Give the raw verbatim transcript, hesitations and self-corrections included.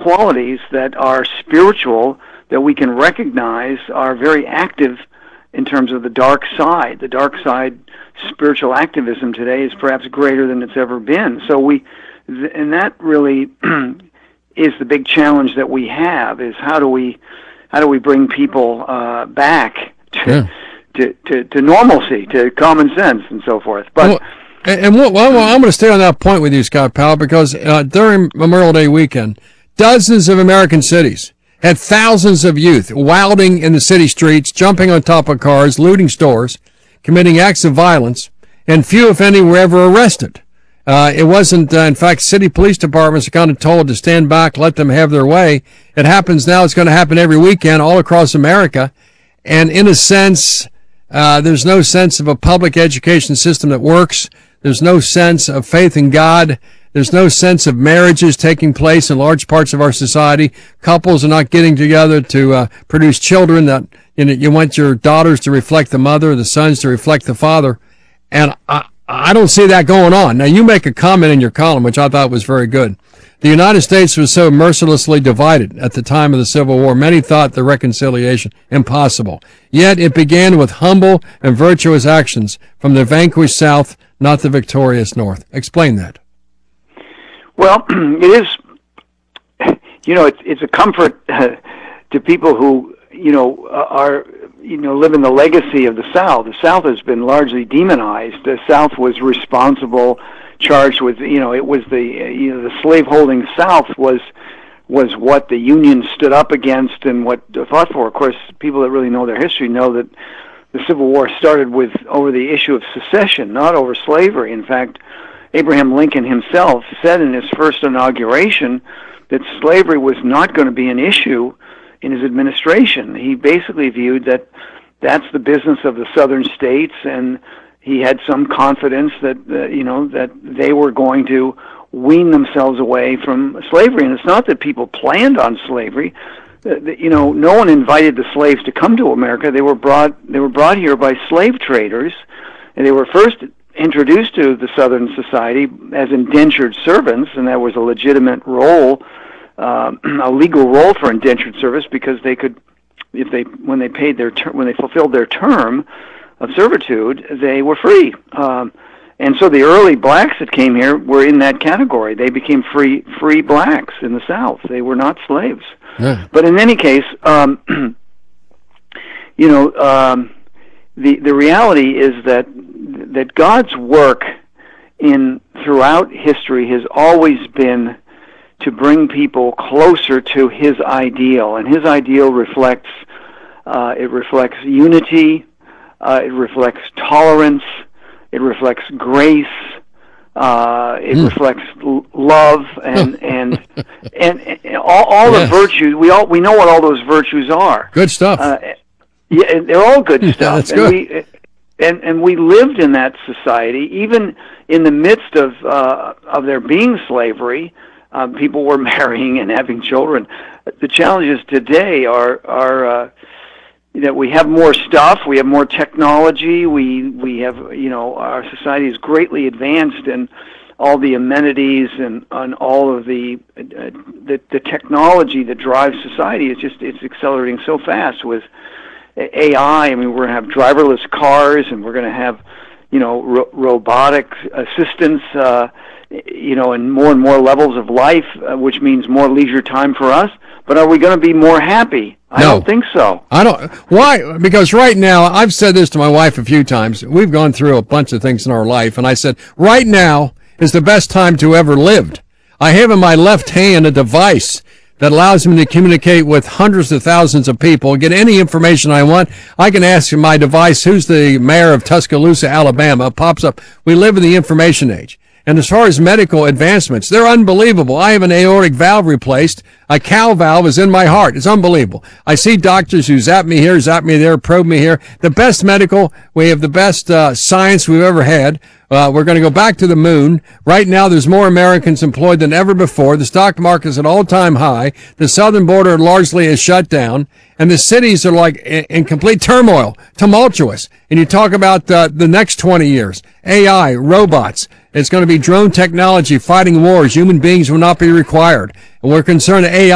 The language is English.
qualities that are spiritual, that we can recognize are very active in terms of the dark side. The dark side spiritual activism today is perhaps greater than it's ever been. So we, and that really is the big challenge that we have, is how do we, how do we bring people uh, back to, yeah. to, to, to normalcy, to common sense and so forth. But well, and, and what, well, I'm going to stay on that point with you, Scott Powell, because uh, during Memorial Day weekend, dozens of American cities had thousands of youth wilding in the city streets, jumping on top of cars, looting stores, committing acts of violence, and few, if any, were ever arrested. Uh, it wasn't, uh, in fact, city police departments are kind of told to stand back, let them have their way. It happens now. It's going to happen every weekend all across America. And in a sense, uh, there's no sense of a public education system that works. There's no sense of faith in God. There's no sense of marriages taking place in large parts of our society. Couples are not getting together to uh, produce children that, you know, you want your daughters to reflect the mother, the sons to reflect the father. And I, I don't see that going on. Now, you make a comment in your column, which I thought was very good. The United States was so mercilessly divided at the time of the Civil War, many thought the reconciliation impossible. Yet it began with humble and virtuous actions from the vanquished South, not the victorious North. Explain that. Well, it is, you know, it's, it's a comfort uh, to people who, you know, are, you know, live in the legacy of the South. The South has been largely demonized. The South was responsible, charged with, you know, it was the, you know, the slaveholding South was was what the Union stood up against and what fought for. Of course, people that really know their history know that the Civil War started with over the issue of secession, not over slavery. In fact, Abraham Lincoln himself said in his first inauguration that slavery was not going to be an issue in his administration. He basically viewed that that's the business of the southern states, and he had some confidence that uh, you know that they were going to wean themselves away from slavery. And it's not that people planned on slavery. Uh, you know, no one invited the slaves to come to America. They were brought they were brought here by slave traders, and they were first introduced to the Southern society as indentured servants, and that was a legitimate role. Uh, a legal role for indentured service, because they could, if they when they paid their ter- when they fulfilled their term of servitude, they were free. Um, and so the early blacks that came here were in that category. They became free free blacks in the South. They were not slaves. Yeah. But in any case, um, you know, um, the the reality is that that God's work in throughout history has always been to bring people closer to His ideal, and His ideal reflects uh, it reflects unity, uh, it reflects tolerance, it reflects grace, uh, it mm. reflects l- love, and and, and and all, all yes. the virtues. We all we know what all those virtues are. Good stuff. Uh, yeah, they're all good stuff. Yeah, that's and good. We, and and we lived in that society, even in the midst of uh, of there being slavery. Um, people were marrying and having children. The challenges today are are uh, that we have more stuff, we have more technology, we we have, you know, our society is greatly advanced in all the amenities and on all of the, uh, the the technology that drives society. It's just it's accelerating so fast with A I. I mean, we're going to have driverless cars, and we're going to have, you know, ro- robotic assistants. Uh, you know, and more and more levels of life, uh, which means more leisure time for us. But are we going to be more happy? I no. don't think so. I don't. Why? Because right now, I've said this to my wife a few times. We've gone through a bunch of things in our life, and I said, right now is the best time to ever lived. I have in my left hand a device that allows me to communicate with hundreds of thousands of people, get any information I want. I can ask my device, who's the mayor of Tuscaloosa, Alabama? It pops up. We live in the information age. And as far as medical advancements, they're unbelievable. I have an aortic valve replaced. A cow valve is in my heart. It's unbelievable. I see doctors who zap me here, zap me there, probe me here. The best medical, we have the best uh, science we've ever had. Uh, we're going to go back to the moon. Right now, there's more Americans employed than ever before. The stock market is at all-time high. The southern border largely is shut down. And the cities are like in, in complete turmoil, tumultuous. And you talk about uh, the next twenty years, A I, robots. It's going to be drone technology fighting wars. Human beings will not be required. And we're concerned that A I